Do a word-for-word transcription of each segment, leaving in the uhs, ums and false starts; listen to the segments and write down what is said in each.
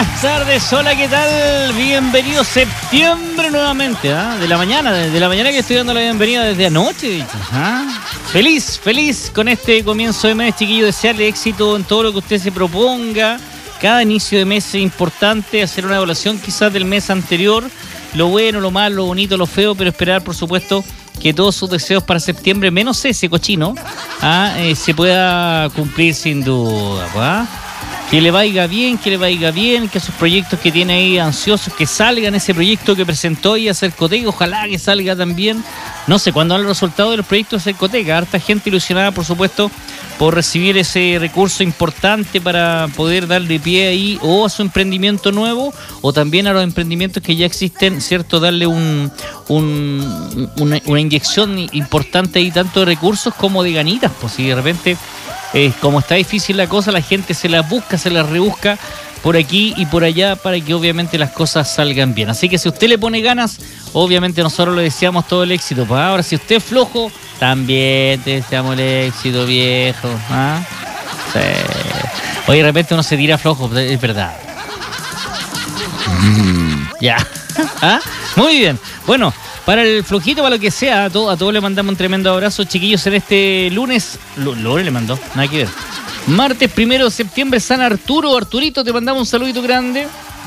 buenas tardes, hola, ¿qué tal? Bienvenido septiembre nuevamente, ¿eh? De la mañana, de la mañana que estoy dando la bienvenida desde anoche. ¿Eh? Feliz, feliz con este comienzo de mes, chiquillo, desearle éxito en todo lo que usted se proponga. Cada inicio de mes es importante, hacer una evaluación quizás del mes anterior, lo bueno, lo malo, lo bonito, lo feo, pero esperar, por supuesto, que todos sus deseos para septiembre, menos ese cochino, ¿ah? eh, se pueda cumplir sin duda, ¿va? Que le vaya bien, que le vaya bien, que sus proyectos que tiene ahí ansiosos, que salgan ese proyecto que presentó y a Cercotec, ojalá que salga también. No sé cuándo van los resultados de los proyectos de Cercotec. Harta gente ilusionada, por supuesto, por recibir ese recurso importante para poder darle pie ahí o a su emprendimiento nuevo o también a los emprendimientos que ya existen, ¿cierto? Darle un, un una, una inyección importante ahí, tanto de recursos como de ganitas, pues si de repente... Eh, como está difícil la cosa, la gente se la busca, se la rebusca por aquí y por allá para que obviamente las cosas salgan bien. Así que si usted le pone ganas, obviamente nosotros le deseamos todo el éxito. Pues ahora, si usted es flojo, también te deseamos el éxito, viejo. ¿Ah? Sí. Oye, de repente uno se tira flojo, es verdad. Mm, ya. ¿Ah? Muy bien. Bueno, para el flojito, para lo que sea, a, todo, a todos le mandamos un tremendo abrazo, chiquillos, en este lunes. Lunes le mandó, nada que ver. Martes primero de septiembre, San Arturo. Arturito, te mandamos un saludito grande.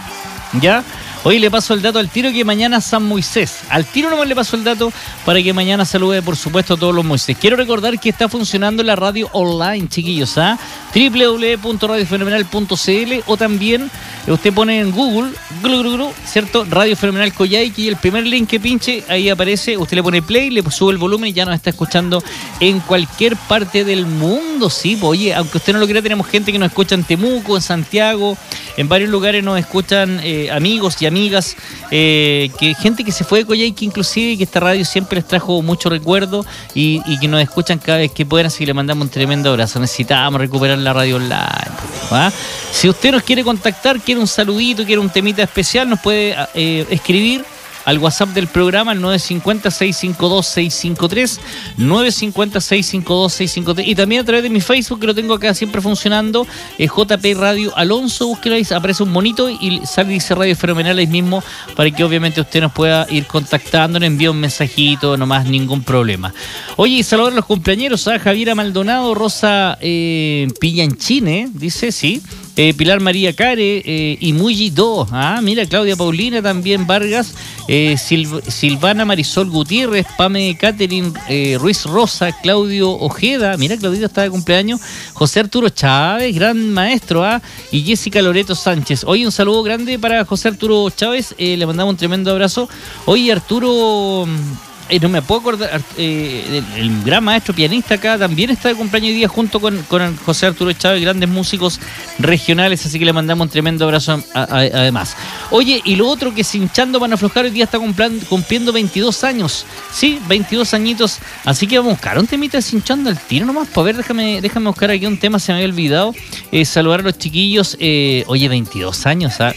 ¿Ya? Hoy le paso el dato al tiro que mañana San Moisés. Al tiro nomás le paso el dato para que mañana salude, por supuesto, a todos los Moisés. Quiero recordar que está funcionando la radio online, chiquillos, ¿ah? doble u doble u doble u punto radio fenomenal punto c l o también usted pone en Google, glu, glu, glu, ¿cierto? Radio Fenomenal Coyhaique y el primer link que pinche, ahí aparece, usted le pone play, le sube el volumen y ya nos está escuchando en cualquier parte del mundo, sí. Pues, oye, aunque usted no lo crea, tenemos gente que nos escucha en Temuco, en Santiago, en varios lugares nos escuchan eh, amigos y amigas, eh, que gente que se fue de Coyhaique inclusive, que esta radio siempre les trajo mucho recuerdo y, y que nos escuchan cada vez que puedan, así que le mandamos un tremendo abrazo. Necesitamos recuperar la radio online, ¿va? Si usted nos quiere contactar, quiere un saludito, quiere un temita especial, nos puede eh, escribir al WhatsApp del programa, el nueve cinco cero, seis cinco dos, seis cinco tres, nueve cinco cero, seis cinco dos, seis cinco tres, y también a través de mi Facebook, que lo tengo acá siempre funcionando, eh, J P Radio Alonso, búsquelo ahí, aparece un monito y sale y dice Radio Fenomenal ahí mismo, para que obviamente usted nos pueda ir contactando, le envía un mensajito, nomás, ningún problema. Oye, y saludar a los cumpleañeros, a Javiera Maldonado, Rosa eh, Pillanchine, dice, sí, Eh, Pilar María Care eh, y Muyi Do, ah, mira, Claudia Paulina también, Vargas, eh, Sil- Silvana Marisol Gutiérrez, Pame Catherine eh, Ruiz Rosa, Claudio Ojeda, mira, Claudito está de cumpleaños, José Arturo Chávez, gran maestro, ah, y Jessica Loreto Sánchez. Hoy un saludo grande para José Arturo Chávez, eh, le mandamos un tremendo abrazo. Hoy Arturo... Eh, no me puedo acordar, eh, el, el gran maestro pianista acá también está de cumpleaños hoy día junto con, con José Arturo Chávez, grandes músicos regionales, así que le mandamos un tremendo abrazo a, a, además. Oye, y lo otro que Cinchando para Aflojar hoy día está cumpliendo veintidós años, sí, veintidós añitos, así que vamos a buscar un temita de Cinchando al tiro nomás, pues a ver, déjame, déjame buscar aquí un tema, se me había olvidado, eh, saludar a los chiquillos, eh, oye, veintidós años, ¿ah?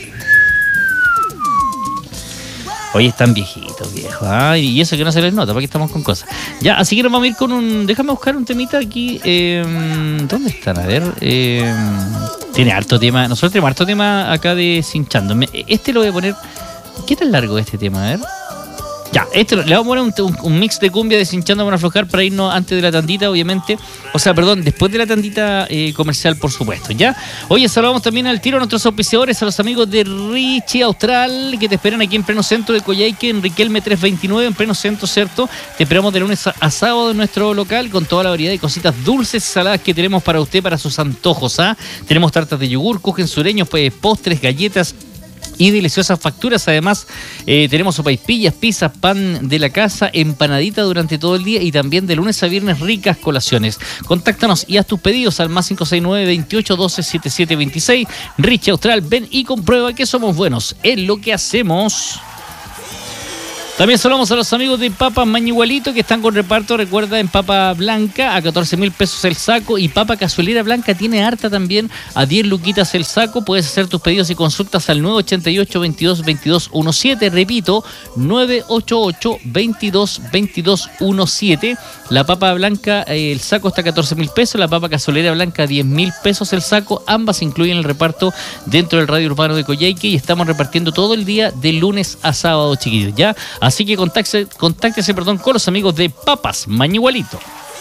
Oye, están viejitos, viejos. Ay, y eso que no se les nota, porque estamos con cosas. Ya, así que nos vamos a ir con un... Déjame buscar un temita aquí. Eh, ¿Dónde están? A ver. Eh, tiene harto tema. Nosotros tenemos harto tema acá de Cinchando. Este lo voy a poner... ¿Qué tan largo es este tema? A ver. Ya, este le vamos a poner un, un, un mix de cumbia de Cinchando para Aflojar para irnos antes de la tandita, obviamente. O sea, perdón, después de la tandita eh, comercial, por supuesto, ¿ya? Oye, saludamos también al tiro a nuestros auspiciadores, a los amigos de Richie Austral, que te esperan aquí en pleno centro de Coyhaique, en Riquelme trescientos veintinueve, en pleno centro, ¿cierto? Te esperamos de lunes a, a sábado en nuestro local con toda la variedad de cositas dulces, saladas que tenemos para usted, para sus antojos, ¿ah? Tenemos tartas de yogur, kuchen sureños, pues, postres, galletas y deliciosas facturas. Además, eh, tenemos sopaipillas, pizzas, pan de la casa, empanadita durante todo el día y también de lunes a viernes ricas colaciones. Contáctanos y haz tus pedidos al más cinco seis nueve, veintiocho, doce, setenta y siete veintiséis. Richie Austral, ven y comprueba que somos buenos en lo que hacemos. También saludamos a los amigos de Papas Mañigualito que están con reparto, recuerda, en papa blanca a catorce mil pesos el saco, y papa cazuelera blanca tiene harta también a diez luquitas el saco. Puedes hacer tus pedidos y consultas al nueve ocho ocho, veintidós, veintidós, diecisiete, repito, nueve ocho ocho, veintidós, veintidós, diecisiete. La papa blanca, eh, el saco está a catorce mil pesos, la papa cazuelera blanca a diez mil pesos el saco. Ambas incluyen el reparto dentro del radio urbano de Coyhaique y estamos repartiendo todo el día de lunes a sábado, chiquillos, ¿ya? Así que contáctese, contáctese perdón, con los amigos de Papas Mañigualito.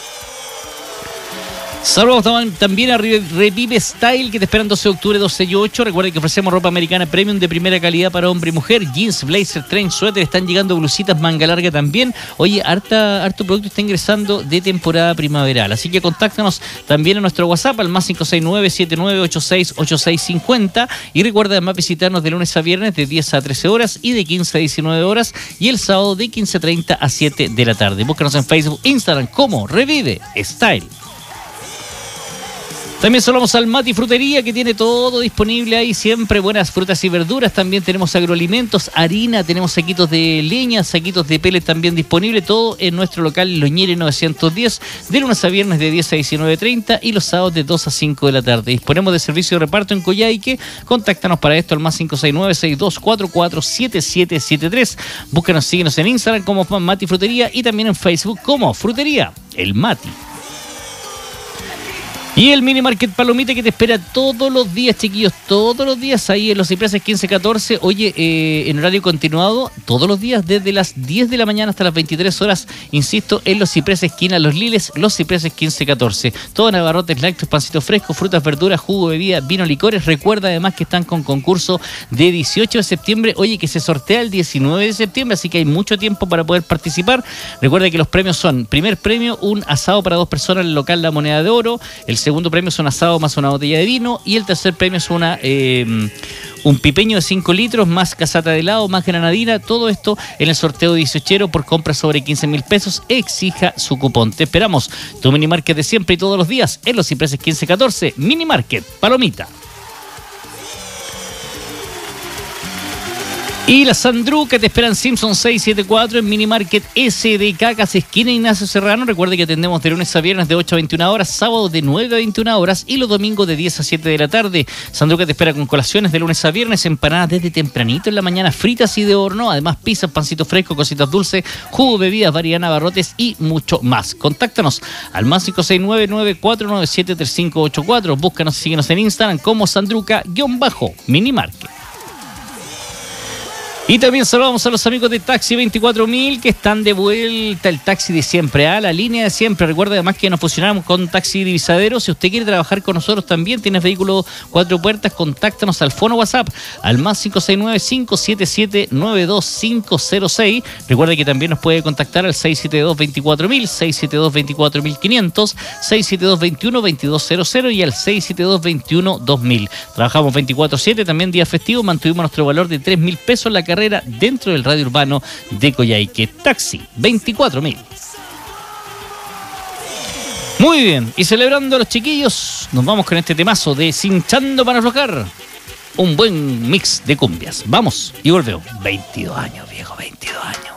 Saludos también a Revive Style, que te esperan doce de octubre, doce y ocho. Recuerden que ofrecemos ropa americana premium de primera calidad para hombre y mujer. Jeans, blazer, trench, suéter. Están llegando blusitas manga larga también. Oye, harta, harto producto está ingresando de temporada primaveral. Así que contáctanos también a nuestro WhatsApp al más cinco seis nueve, siete nueve ocho seis, ocho seis cinco cero. Y recuerda además visitarnos de lunes a viernes de diez a trece horas y de quince a diecinueve horas. Y el sábado de quince treinta a siete de la tarde. Búscanos en Facebook, Instagram como Revive Style. También saludamos al Mati Frutería, que tiene todo disponible ahí, siempre buenas frutas y verduras. También tenemos agroalimentos, harina, tenemos saquitos de leña, saquitos de pellet también disponible. Todo en nuestro local Loñere novecientos diez, de lunes a viernes de diez a diecinueve treinta y los sábados de dos a cinco de la tarde. Disponemos de servicio de reparto en Coyhaique. Contáctanos para esto al más cinco seis nueve, seis dos cuatro cuatro, siete siete siete tres. Búscanos, síguenos en Instagram como Mati Frutería y también en Facebook como Frutería El Mati. Y el Mini Market Palomita, que te espera todos los días, chiquillos, todos los días ahí en los Cipreses quince catorce. Oye, eh, en horario continuado, todos los días desde las diez de la mañana hasta las veintitrés horas, insisto, en los Cipreses esquina Los Liles, los Cipreses quince catorce. Todo en abarrotes, lácteos, pancitos frescos, frutas, verduras, jugo, bebida, vino, licores. Recuerda además que están con concurso de dieciocho de septiembre, oye, que se sortea el diecinueve de septiembre, así que hay mucho tiempo para poder participar. Recuerda que los premios son: primer premio, un asado para dos personas en el local La Moneda de Oro; el segundo premio es un asado más una botella de vino; y el tercer premio es una eh, un pipeño de cinco litros más casata de helado más granadina. Todo esto en el sorteo dieciochero por compra sobre quince mil pesos. Exija su cupón. Te esperamos, tu Mini Market de siempre y todos los días en los Cipreses quince catorce. Mini Market Palomita. Y la Sandruca te esperan Simpson seiscientos setenta y cuatro en Mini Market S D K, casi esquina Ignacio Serrano. Recuerde que atendemos de lunes a viernes de ocho a veintiuna horas, sábado de nueve a veintiuna horas y los domingos de diez a siete de la tarde. Sandruca te espera con colaciones de lunes a viernes, empanadas desde tempranito en la mañana, fritas y de horno, además pizzas, pancito fresco, cositas dulces, jugo, bebidas, variedad, abarrotes y mucho más. Contáctanos al más cinco seis nueve, nueve cuatro nueve siete, tres cinco ocho cuatro. Búscanos y síguenos en Instagram como Sandruca-Mini Market. Y también saludamos a los amigos de Taxi veinticuatro mil, que están de vuelta, el taxi de siempre, a ¿eh? La línea de siempre. Recuerda además que nos fusionamos con Taxi Divisadero. Si usted quiere trabajar con nosotros también, tienes vehículo cuatro puertas, contáctanos al fono WhatsApp al más cinco seis nueve, cinco siete siete, nueve dos cinco cero seis. Recuerda que también nos puede contactar al seis siete dos, veinticuatro mil, seis siete dos, veinticuatro mil quinientos, seis siete dos, veintiuno, veintidós cero cero y al seis siete dos, veintiuno, dos mil. Trabajamos veinticuatro siete, también día festivo. Mantuvimos nuestro valor de tres mil pesos en la carrera dentro del radio urbano de Coyhaique. Taxi veinticuatro mil. Muy bien, y celebrando a los chiquillos, nos vamos con este temazo de Cinchando para aflojar. Un buen mix de cumbias. Vamos y volvemos. veintidós años, viejo, veintidós años.